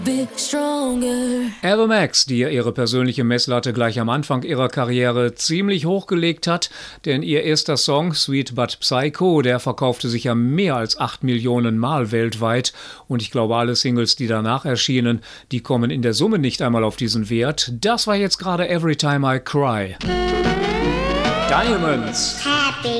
Be stronger. Ava Max, die ja ihre persönliche Messlatte gleich am Anfang ihrer Karriere ziemlich hochgelegt hat, denn ihr erster Song Sweet But Psycho, der verkaufte sich ja mehr als 8 Millionen Mal weltweit und ich glaube alle Singles, die danach erschienen, die kommen in der Summe nicht einmal auf diesen Wert. Das war jetzt gerade Every Time I Cry. Diamonds. Happy